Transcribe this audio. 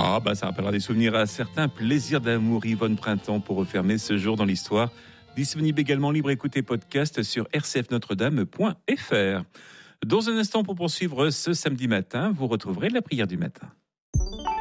Ah bah ça rappellera des souvenirs à certains. Plaisir d'amour, Yvonne Printemps, pour refermer ce jour dans l'histoire. Disponible également libre écoute et podcast sur rcfnotredame.fr. Dans un instant, pour poursuivre ce samedi matin, vous retrouverez la prière du matin.